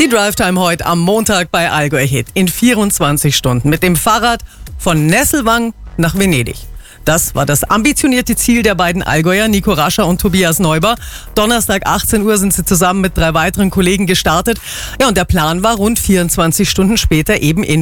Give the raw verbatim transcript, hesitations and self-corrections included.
Die Drive-Time heute am Montag bei Allgäu Hit in vierundzwanzig Stunden mit dem Fahrrad von Nesselwang nach Venedig. Das war das ambitionierte Ziel der beiden Allgäuer, Nico Rascher und Tobias Neuber. Donnerstag achtzehn Uhr sind sie zusammen mit drei weiteren Kollegen gestartet. Ja, und der Plan war, rund vierundzwanzig Stunden später eben in